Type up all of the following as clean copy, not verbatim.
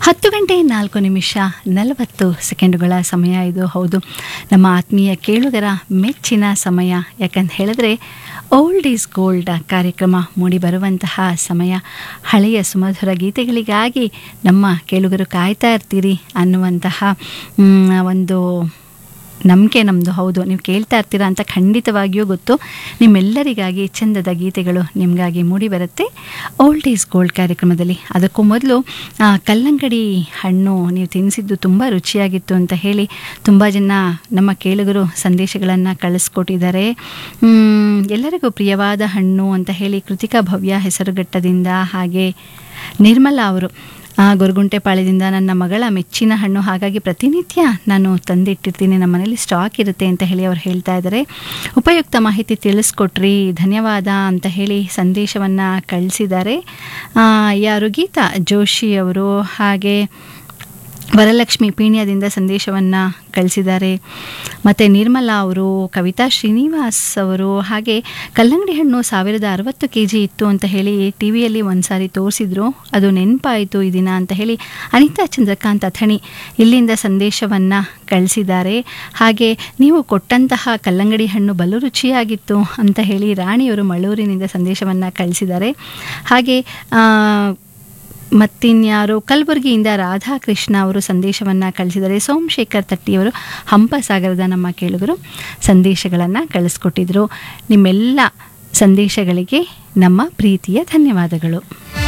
10:04 ಸಮಯ ಇದು. ಹೌದು, ನಮ್ಮ ಆತ್ಮೀಯ ಕೇಳುಗರ ಮೆಚ್ಚಿನ ಸಮಯ. ಯಾಕಂತ ಹೇಳಿದ್ರೆ ಓಲ್ಡ್ ಈಸ್ ಗೋಲ್ಡ್ ಕಾರ್ಯಕ್ರಮ ಮೂಡಿ ಬರುವಂತಹ ಸಮಯ. ಹಳೆಯ ಸುಮಧುರ ಗೀತೆಗಳಿಗಾಗಿ ನಮ್ಮ ಕೇಳುಗರು ಕಾಯ್ತಾ ಇರ್ತೀರಿ ಅನ್ನುವಂತಹ ಒಂದು ನಂಬಿಕೆ ನಮ್ಮದು. ಹೌದು, ನೀವು ಕೇಳ್ತಾ ಇರ್ತೀರಾ ಅಂತ ಖಂಡಿತವಾಗಿಯೂ ಗೊತ್ತು. ನಿಮ್ಮೆಲ್ಲರಿಗಾಗಿ ಚಂದದ ಗೀತೆಗಳು ನಿಮಗಾಗಿ ಮೂಡಿ ಬರುತ್ತೆ ಓಲ್ಡ್ ಈಸ್ ಗೋಲ್ಡ್ ಕಾರ್ಯಕ್ರಮದಲ್ಲಿ. ಅದಕ್ಕೂ ಮೊದಲು ಕಲ್ಲಂಗಡಿ ಹಣ್ಣು ನೀವು ತಿನ್ನಿಸಿದ್ದು ತುಂಬ ರುಚಿಯಾಗಿತ್ತು ಅಂತ ಹೇಳಿ ತುಂಬ ಜನ ನಮ್ಮ ಕೇಳುಗರು ಸಂದೇಶಗಳನ್ನು ಕಳಿಸ್ಕೊಟ್ಟಿದ್ದಾರೆ. ಎಲ್ಲರಿಗೂ ಪ್ರಿಯವಾದ ಹಣ್ಣು ಅಂತ ಹೇಳಿ ಕೃತಿಕಾ ಭವ್ಯ ಹೆಸರುಘಟ್ಟದಿಂದ, ಹಾಗೆ ನಿರ್ಮಲಾ ಅವರು ಗೊರಗುಂಟೆಪಾಳ್ಯದಿಂದ ನನ್ನ ಮಗಳ ಮೆಚ್ಚಿನ ಹಣ್ಣು, ಹಾಗಾಗಿ ಪ್ರತಿನಿತ್ಯ ನಾನು ತಂದಿಟ್ಟಿರ್ತೀನಿ, ನಮ್ಮ ಮನೇಲಿ ಸ್ಟಾಕ್ ಇರುತ್ತೆ ಅಂತ ಹೇಳಿ ಅವ್ರು ಹೇಳ್ತಾ ಇದ್ದಾರೆ. ಉಪಯುಕ್ತ ಮಾಹಿತಿ ತಿಳಿಸ್ಕೊಟ್ರಿ, ಧನ್ಯವಾದ ಅಂತ ಹೇಳಿ ಸಂದೇಶವನ್ನು ಕಳಿಸಿದ್ದಾರೆ. ಯಾರು ಗೀತಾ ಜೋಶಿ ಅವರು, ಹಾಗೆ ವರಲಕ್ಷ್ಮಿ ಪೀಣ್ಯದಿಂದ ಸಂದೇಶವನ್ನು ಕಳಿಸಿದ್ದಾರೆ. ಮತ್ತು ನಿರ್ಮಲಾ ಅವರು, ಕವಿತಾ ಶ್ರೀನಿವಾಸ್ ಅವರು, ಹಾಗೆ ಕಲ್ಲಂಗಡಿ ಹಣ್ಣು 1060 kg ಇತ್ತು ಅಂತ ಹೇಳಿ ಟಿ ವಿಯಲ್ಲಿ ಒಂದು ಸಾರಿ ತೋರಿಸಿದ್ರು, ಅದು ನೆನಪಾಯಿತು ಈ ದಿನ ಅಂತ ಹೇಳಿ ಅನಿತಾ ಚಂದ್ರಕಾಂತ್ ಅಥಣಿ ಇಲ್ಲಿಂದ ಸಂದೇಶವನ್ನು ಕಳಿಸಿದ್ದಾರೆ. ಹಾಗೆ ನೀವು ಕೊಟ್ಟಂತಹ ಕಲ್ಲಂಗಡಿ ಹಣ್ಣು ಬಲು ರುಚಿಯಾಗಿತ್ತು ಅಂತ ಹೇಳಿ ರಾಣಿಯವರು ಮಳ್ಳೂರಿನಿಂದ ಸಂದೇಶವನ್ನು ಕಳಿಸಿದ್ದಾರೆ. ಹಾಗೆ ಮತ್ತಿನ್ಯಾರು ಕಲಬುರಗಿಯಿಂದ ರಾಧಾಕೃಷ್ಣ ಅವರು ಸಂದೇಶವನ್ನು ಕಳಿಸಿದ್ದಾರೆ. ಸೋಮಶೇಖರ್ ತಟ್ಟಿಯವರು ಹಂಪಸಾಗರದ ನಮ್ಮ ಕೇಳುಗರು ಸಂದೇಶಗಳನ್ನು ಕಳಿಸ್ಕೊಟ್ಟಿದ್ರು. ನಿಮ್ಮೆಲ್ಲ ಸಂದೇಶಗಳಿಗೆ ನಮ್ಮ ಪ್ರೀತಿಯ ಧನ್ಯವಾದಗಳು.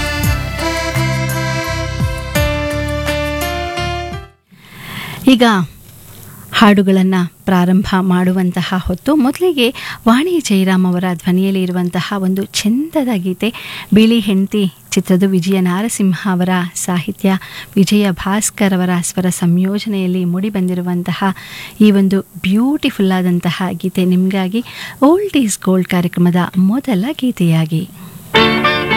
ಈಗ ಹಾಡುಗಳನ್ನು ಪ್ರಾರಂಭ ಮಾಡುವಂತಹ ಹೊತ್ತು, ಮೊದಲಿಗೆ ವಾಣಿ ಜಯರಾಮ್ ಅವರ ಧ್ವನಿಯಲ್ಲಿ ಇರುವಂತಹ ಒಂದು ಚೆಂದದ ಗೀತೆ, ಬಿಳಿ ಹೆಂಡತಿ ಚಿತ್ರದ ವಿಜಯ ನಾರಸಿಂಹ ಅವರ ಸಾಹಿತ್ಯ, ವಿಜಯ ಭಾಸ್ಕರ್ ಅವರ ಸ್ವರ ಸಂಯೋಜನೆಯಲ್ಲಿ ಮೂಡಿಬಂದಿರುವಂತಹ ಈ ಒಂದು ಬ್ಯೂಟಿಫುಲ್ ಆದಂತಹ ಗೀತೆ ನಿಮಗಾಗಿ ಓಲ್ಡ್ ಈಸ್ ಗೋಲ್ಡ್ ಕಾರ್ಯಕ್ರಮದ ಮೊದಲ ಗೀತೆಯಾಗಿ.